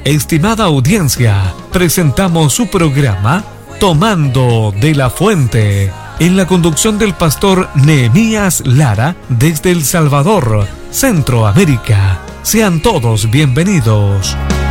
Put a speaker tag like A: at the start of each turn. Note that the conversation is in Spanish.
A: Estimada audiencia, presentamos su programa Tomando de la Fuente, en la conducción del pastor Nehemías Lara desde El Salvador, Centroamérica. Sean todos bienvenidos.